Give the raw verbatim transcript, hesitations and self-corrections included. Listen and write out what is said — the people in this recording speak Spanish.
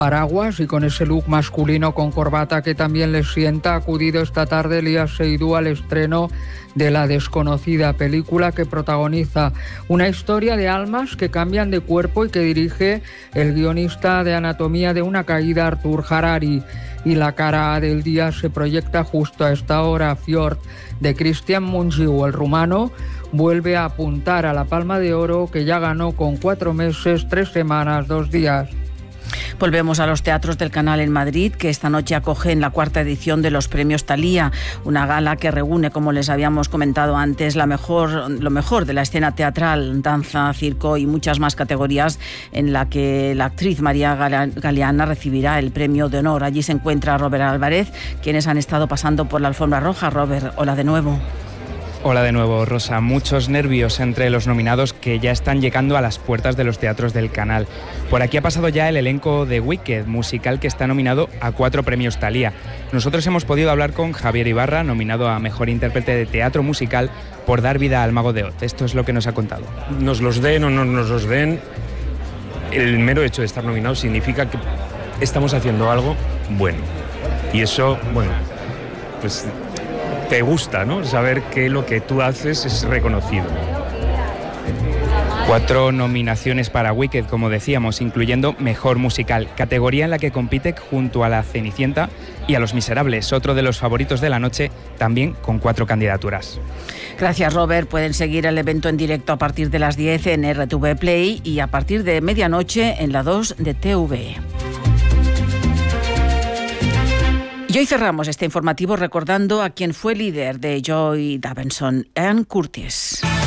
paraguas y con ese look masculino con corbata que también les sienta, ha acudido esta tarde Elías Seydoux al estreno de La desconocida, película que protagoniza una historia de almas que cambian de cuerpo y que dirige el guionista de Anatomía de una caída, Artur Harari. Y La cara del día se proyecta justo a esta hora. Fjord, de Cristian Mungiu, el rumano, vuelve a apuntar a la Palma de Oro que ya ganó con cuatro meses, tres semanas, dos días. Volvemos a los teatros del Canal en Madrid, que esta noche acogen la cuarta edición de los Premios Thalía, una gala que reúne, como les habíamos comentado antes, la mejor, lo mejor de la escena teatral, danza, circo y muchas más categorías, en la que la actriz María Galeana recibirá el premio de honor. Allí se encuentra Robert Álvarez, quienes han estado pasando por la alfombra roja. Robert, hola de nuevo. Hola de nuevo, Rosa. Muchos nervios entre los nominados que ya están llegando a las puertas de los teatros del Canal. Por aquí ha pasado ya el elenco de Wicked, musical que está nominado a cuatro premios Thalía. Nosotros hemos podido hablar con Javier Ibarra, nominado a Mejor Intérprete de Teatro Musical por dar vida al Mago de Oz. Esto es lo que nos ha contado. Nos los den o no nos los den, el mero hecho de estar nominados significa que estamos haciendo algo bueno. Y eso, bueno, pues te gusta, ¿no? Saber que lo que tú haces es reconocido. Cuatro nominaciones para Wicked, como decíamos, incluyendo Mejor Musical, categoría en la que compite junto a La Cenicienta y a Los Miserables, otro de los favoritos de la noche, también con cuatro candidaturas. Gracias, Robert. Pueden seguir el evento en directo a partir de las diez en R T V Play y a partir de medianoche en la dos de T V. Y hoy cerramos este informativo recordando a quien fue líder de Joy Davidson, Ian Curtis.